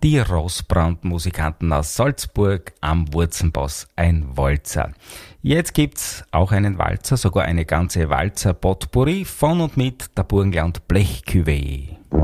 Die Rossbrand-Musikanten aus Salzburg am Wurzenboss, ein Walzer. Jetzt gibt's auch einen Walzer, sogar eine ganze Walzer-Potpourri von und mit der Burgenland Blech Cuvée.